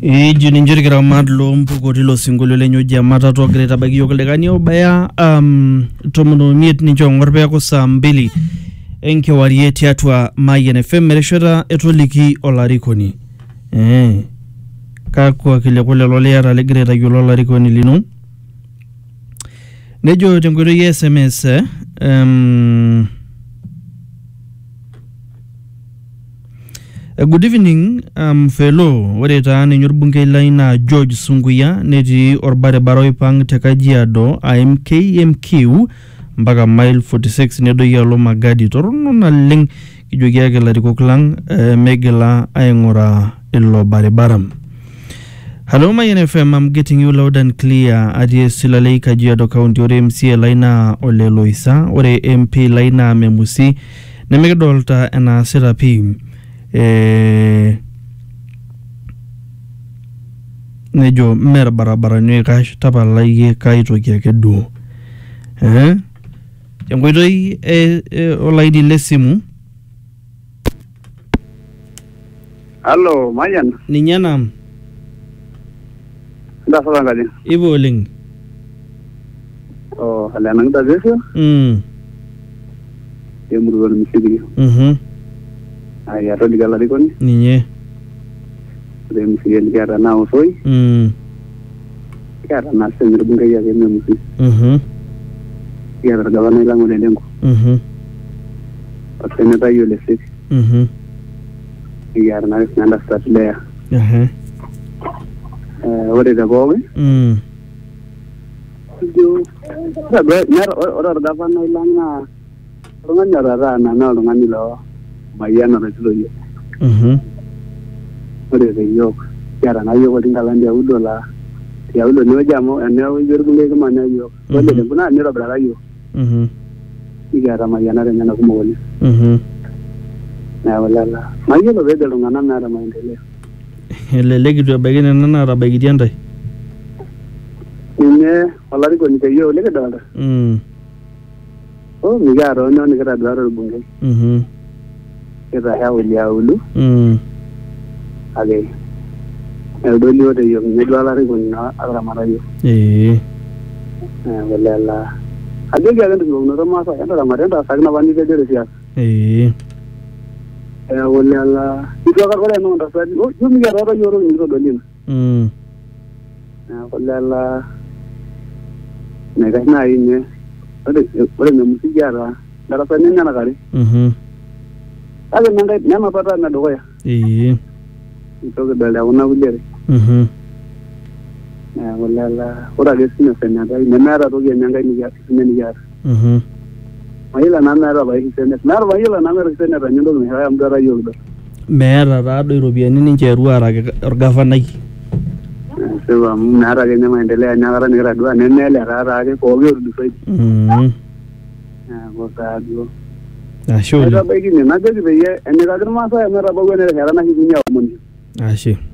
Juni njiri kira madlo mpukoti lo singolo lenyo jamata to greta bagi yokelekani obaya tomono miet ninjo ngorpe yako saa 2 enke warieti atwa Mayen FM mereshota etoliki olarikoni kakwa kile kule loleara le greta yulo olarikoni lino nejo tengoto ye SMS good evening, fellow. What it an in your bunke line George Sunguya, Neti or Bare Baroipang Tekajiado, IMKMQ, Baga mile 46 Nedo Yalo Magadi, Torona Ling, Yugaga Larikoklang, Megala, Ayangora, Illo Bare Baram. Hello, my NFM, I'm getting you loud and clear. Adie Silale Kajiado County or MC Laina Ole Loisa, or MP Laina Memusi, Nemegadolta and a Serapi. Nejo mer barabara nyo kash tapa laige kaito kia kedu jango idoi olaidi lesimu. Halo Mayan Ninyanam nda sala ngali ibo ling ala nang da zeso yemuru wala misidi ya to digala rikoni ninye de misidi gara na osoi gara na semir bunga ya gemme musi ya daga wana ilango de lengo atene ta yole sik ya na nanda start le ore da gowe jo sabe ner ora da vanna ilanga ronganya rara na rongani lo Mayana Rajulo. What is a yoke? Yarana, you were in Galandia Udola. Yaudo no jamo, and now you're going to make a yoke. What did you never brother you? You got a Mayana and of Moli. Now, my yellow weather on another mind. Le leg to begin another bagidiante. In there, a lot of going to you, like a dollar. Oh, we got on the other bungle. Kita Yaulu. Ade. Eldolio de Yom Nedwala Riguna Aramarayo. Well, I think I don't know the Massa and Ramarenda Sagnavani Vegeria. Well, you got what I know. You get out of your own Rodolin. Well, Negana in what is the Musigara? That is an Yanagari. I remember Nama Pata Nadoya. You told the Bella when I was there. Well, what I guess in a Senate, in the matter of many years. Maila Nana by his Senate, now Maila Nana Senate, and you know, I am the Rayoga. Mera Rado Rubian in Jerua or Governor. So, Nara in the Mandela, Nara Negradua, and Nella Rara, for you to say. What I do. Sure. I got begging, and I did the year, and the other master, and the other one, and I have money. I see.